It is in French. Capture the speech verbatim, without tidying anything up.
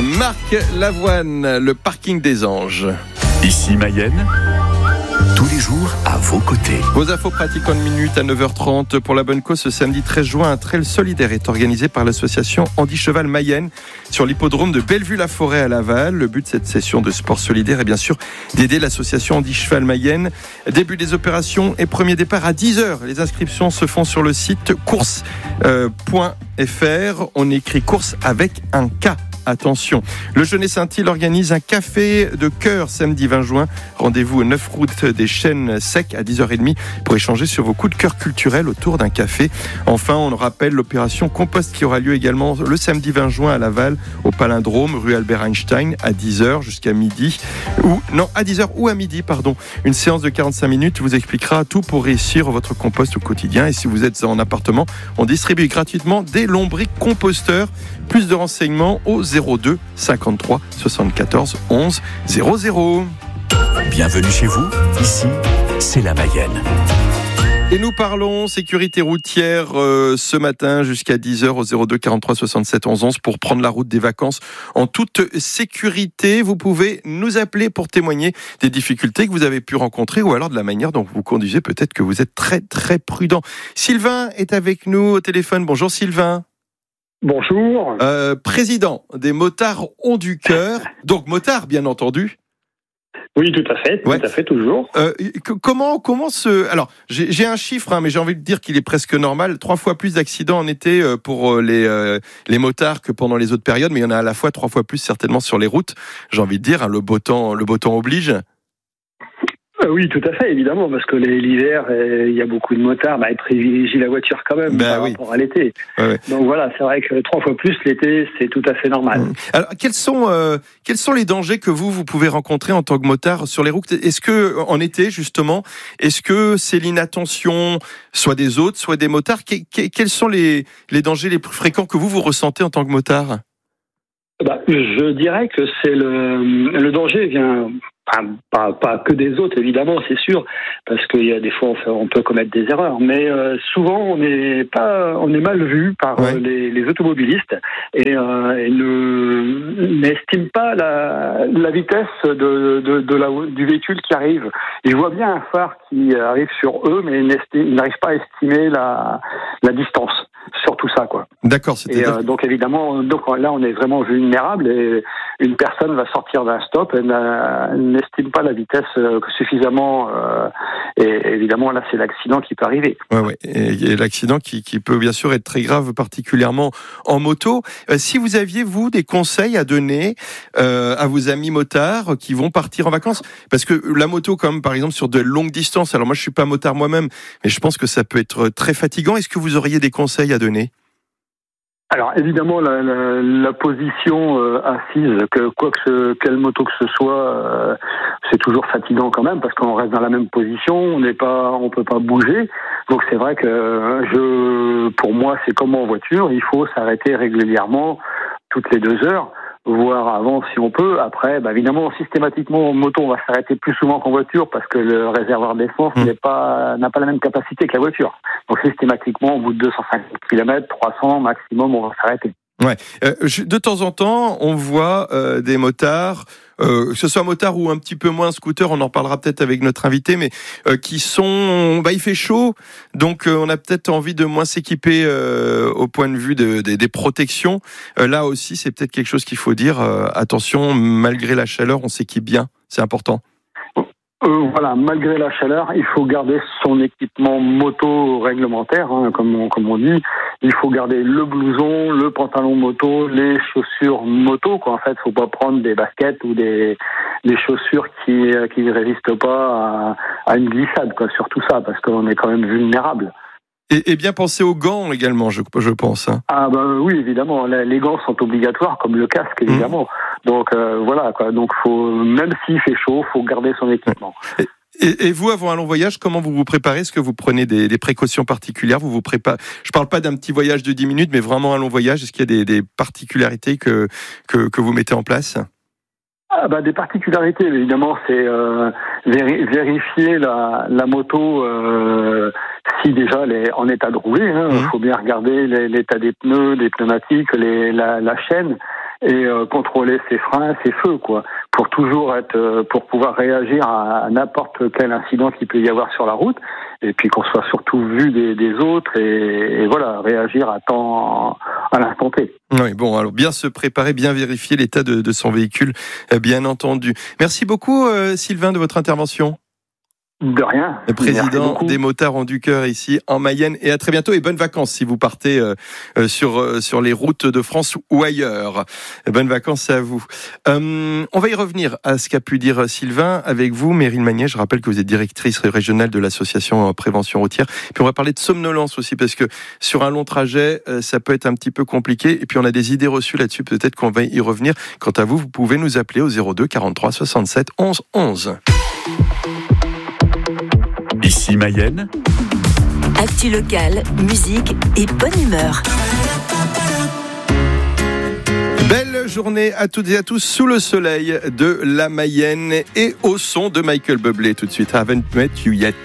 Marc Lavoine, le parking des Anges. Ici Mayenne, tous les jours à vos côtés. Vos infos pratiques en une minute à neuf heures trente pour la bonne cause. Ce samedi treize juin, un trail solidaire est organisé par l'association Andy Cheval Mayenne sur l'hippodrome de Bellevue-la-Forêt à Laval. Le but de cette session de sport solidaire est bien sûr d'aider l'association Andy Cheval Mayenne. Début des opérations et premier départ à dix heures. Les inscriptions se font sur le site course point f r. On écrit course avec un K. Attention, le Jeunet Saint-Île organise un café de cœur samedi vingt juin. Rendez-vous au neuf route des Chênes Secs à dix heures trente pour échanger sur vos coups de cœur culturels autour d'un café. Enfin, on rappelle l'opération Compost qui aura lieu également le samedi vingt juin à Laval, au Palindrome, rue Albert Einstein, à dix heures jusqu'à midi. Ou, non, à dix heures ou à midi, pardon. Une séance de quarante-cinq minutes vous expliquera tout pour réussir votre compost au quotidien. Et si vous êtes en appartement, on distribue gratuitement des lombrics composteurs. Plus de renseignements au zéro deux cinquante-trois soixante-quatorze onze zéro zéro. Bienvenue chez vous, ici, c'est la Mayenne. Et nous parlons sécurité routière euh, ce matin jusqu'à dix heures au zéro deux quarante-trois soixante-sept onze onze pour prendre la route des vacances en toute sécurité. Vous pouvez nous appeler pour témoigner des difficultés que vous avez pu rencontrer ou alors de la manière dont vous conduisez. Peut-être que vous êtes très très prudent. Sylvain est avec nous au téléphone. Bonjour Sylvain. Bonjour. Euh, président des motards ont du cœur, donc motard bien entendu. Oui, tout à fait, tout ouais. à fait, toujours. Euh, comment, comment ce... Alors, j'ai, j'ai un chiffre, hein, mais j'ai envie de dire qu'il est presque normal. Trois fois plus d'accidents en été pour les, euh, les motards que pendant les autres périodes, mais il y en a à la fois trois fois plus certainement sur les routes. J'ai envie de dire, hein, le beau temps, le beau temps oblige. Oui, tout à fait, évidemment, parce que les, l'hiver, il euh, y a beaucoup de motards, bah, ils privilégient la voiture quand même bah, par oui. rapport à l'été. Ouais, ouais. Donc voilà, c'est vrai que trois fois plus l'été, c'est tout à fait normal. Alors, quels sont euh, quels sont les dangers que vous vous pouvez rencontrer en tant que motard sur les routes ? Est-ce que en été justement, est-ce que c'est l'inattention, soit des autres, soit des motards ? que, que, Quels sont les les dangers les plus fréquents que vous vous ressentez en tant que motard ? Bah, je dirais que c'est le le danger vient. Pas, pas, pas que des autres, évidemment, c'est sûr, parce qu'il y a des fois on, fait, on peut commettre des erreurs, mais euh, souvent on est pas, on est mal vu par ouais. euh, les, les automobilistes et, euh, et ne n'estiment pas la, la vitesse de, de, de la, du véhicule qui arrive. Ils voient bien un phare qui arrive sur eux, mais ils n'arrivent pas à estimer la, la distance sur tout ça, quoi. D'accord. Et euh, donc évidemment, donc là on est vraiment vulnérable et une personne va sortir d'un stop et n'estime pas la vitesse suffisamment euh, et évidemment là c'est l'accident qui peut arriver. Ouais, ouais. Et, et l'accident qui, qui peut bien sûr être très grave, particulièrement en moto. Euh, si vous aviez vous des conseils à donner euh, à vos amis motards qui vont partir en vacances, parce que la moto comme par exemple sur de longues distances, alors moi je suis pas motard moi-même, mais je pense que ça peut être très fatigant. Est-ce que vous auriez des conseils à donner ? Alors évidemment la, la, la position euh, assise, que quoi que ce, quelle moto que ce soit, euh, c'est toujours fatigant quand même parce qu'on reste dans la même position, on n'est pas, on peut pas bouger. Donc c'est vrai que euh, je, pour moi c'est comme en voiture, il faut s'arrêter régulièrement toutes les deux heures. Voire avant si on peut. Après, bah évidemment, systématiquement en moto, on va s'arrêter plus souvent qu'en voiture parce que le réservoir d'essence mmh. n'est pas, n'a pas la même capacité que la voiture. Donc systématiquement, au bout de deux cent cinquante kilomètres, trois cents maximum, on va s'arrêter. Ouais. Euh, de temps en temps, on voit euh, des motards, euh, que ce soit motard ou un petit peu moins scooter, on en reparlera peut-être avec notre invité, mais euh, qui sont, bah il fait chaud, donc euh, on a peut-être envie de moins s'équiper euh, au point de vue de, de, des protections. Euh, là aussi, c'est peut-être quelque chose qu'il faut dire. Euh, attention, malgré la chaleur, on s'équipe bien, c'est important. Euh, voilà, malgré la chaleur, il faut garder son équipement moto réglementaire, hein, comme, on, comme on dit. Il faut garder le blouson, le pantalon moto, les chaussures moto, quoi. En fait, faut pas prendre des baskets ou des, des chaussures qui qui résistent pas à, à une glissade, quoi. Surtout ça, parce qu'on est quand même vulnérable. Et, et bien penser aux gants également, je, je pense. Hein. Ah ben oui, évidemment, les gants sont obligatoires, comme le casque, évidemment. Mmh. Donc euh, voilà, quoi. Donc faut, même s'il fait chaud, faut garder son équipement. Et, et, et vous, avant un long voyage, comment vous vous préparez ? Est-ce que vous prenez des, des précautions particulières ? Vous vous préparez ? Je parle pas d'un petit voyage de dix minutes, mais vraiment un long voyage. Est-ce qu'il y a des, des particularités que, que que vous mettez en place ? Ah bah des particularités, évidemment, c'est euh, véri- vérifier la, la moto euh, si déjà elle est en état de rouler. Il hein. mmh. faut bien regarder les, l'état des pneus, des pneumatiques, les, la, la chaîne. et euh, contrôler ses freins, ses feux, quoi, pour toujours être, euh, pour pouvoir réagir à, à n'importe quel incident qu'il peut y avoir sur la route, et puis qu'on soit surtout vu des, des autres, et, et voilà, réagir à temps, à l'instant T. Oui, bon, alors bien se préparer, bien vérifier l'état de, de son véhicule, bien entendu. Merci beaucoup, euh, Sylvain, de votre intervention. De rien. Le président des motards ont du cœur ici en Mayenne, et à très bientôt et bonnes vacances si vous partez euh, sur euh, sur les routes de France ou ailleurs. Bonnes vacances à vous. Euh, on va y revenir à ce qu'a pu dire Sylvain avec vous, Meryl Magnier. Je rappelle que vous êtes directrice régionale de l'association Prévention Routière. Puis on va parler de somnolence aussi, parce que sur un long trajet, euh, ça peut être un petit peu compliqué. Et puis on a des idées reçues là-dessus. Peut-être qu'on va y revenir. Quant à vous, vous pouvez nous appeler au zéro deux quarante-trois soixante-sept onze onze. Ici Mayenne. Actu locale, musique et bonne humeur. Belle journée à toutes et à tous sous le soleil de la Mayenne et au son de Michael Bublé tout de suite. I haven't met you yet.